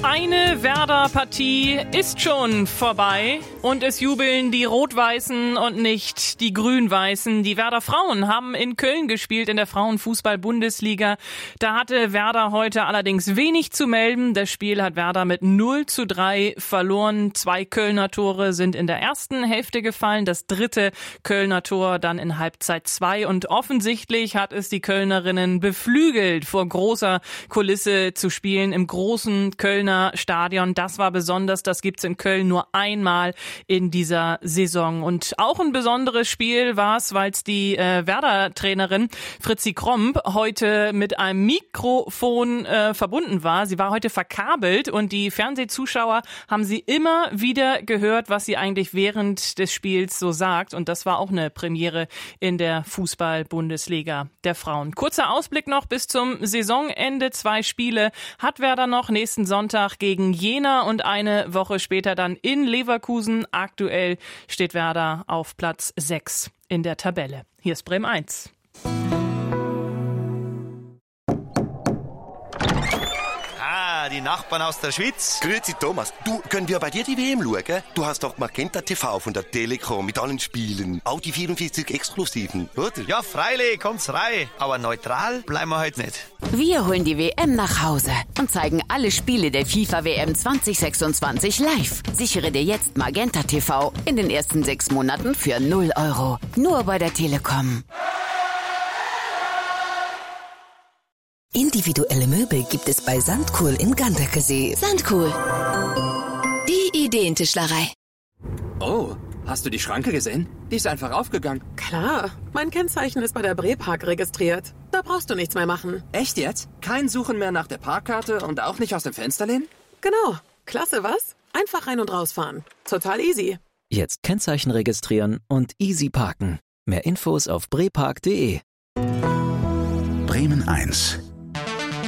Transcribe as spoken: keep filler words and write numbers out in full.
Eine Werder-Partie ist schon vorbei und es jubeln die Rot-Weißen und nicht die Grün-Weißen. Die Werder-Frauen haben in Köln gespielt in der Frauenfußball-Bundesliga. Da hatte Werder heute allerdings wenig zu melden. Das Spiel hat Werder mit null zu drei verloren. Zwei Kölner Tore sind in der ersten Hälfte gefallen. Das dritte Kölner Tor dann in Halbzeit zwei. Und offensichtlich hat es die Kölnerinnen beflügelt, vor großer Kulisse zu spielen im großen Kölner Stadion. Das war besonders, das gibt's in Köln nur einmal in dieser Saison. Und auch ein besonderes Spiel war es, weil es die äh, Werder-Trainerin Fritzi Kromp heute mit einem Mikrofon äh, verbunden war. Sie war heute verkabelt und die Fernsehzuschauer haben sie immer wieder gehört, was sie eigentlich während des Spiels so sagt. Und das war auch eine Premiere in der Fußball-Bundesliga der Frauen. Kurzer Ausblick noch bis zum Saisonende. Zwei Spiele hat Werder noch. Nächsten Sonntag gegen Jena und eine Woche später dann in Leverkusen. Aktuell steht Werder auf Platz sechs in der Tabelle. Hier ist Bremen eins. Ah, die Nachbarn aus der Schweiz. Grüezi Thomas, du, können wir bei dir die W M schauen? Du hast doch Magenta T V von der Telekom mit allen Spielen. Auch die vierundvierzig Exklusiven, oder? Ja, freilich, kommt's rein. Aber neutral bleiben wir heute nicht. Wir holen die W M nach Hause und zeigen alle Spiele der FIFA W M zwanzig sechsundzwanzig live. Sichere dir jetzt Magenta T V in den ersten sechs Monaten für null Euro. Nur bei der Telekom. Individuelle Möbel gibt es bei Sandkohl in Ganderkesee. Sandkohl. Die Ideentischlerei. Oh, hast du die Schranke gesehen? Die ist einfach aufgegangen. Klar, mein Kennzeichen ist bei der Brepark registriert. Da brauchst du nichts mehr machen. Echt jetzt? Kein Suchen mehr nach der Parkkarte und auch nicht aus dem Fenster lehnen? Genau. Klasse, was? Einfach rein und rausfahren. Total easy. Jetzt Kennzeichen registrieren und easy parken. Mehr Infos auf brepark punkt de. Bremen eins.